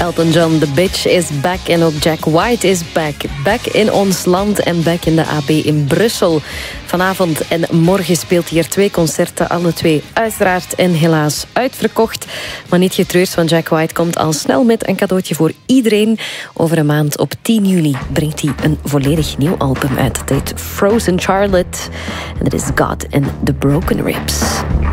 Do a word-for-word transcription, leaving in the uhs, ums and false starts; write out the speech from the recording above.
Elton John, The Bitch is back. En ook Jack White is back. Back in ons land en back in de A B in Brussel. Vanavond en morgen speelt hij hier twee concerten. Alle twee uiteraard en helaas uitverkocht. Maar niet getreurd, want Jack White komt al snel met een cadeautje voor iedereen. Over een maand op tien juli brengt hij een volledig nieuw album uit. Het heet Frozen Charlotte. En dat is God and the Broken Ribs.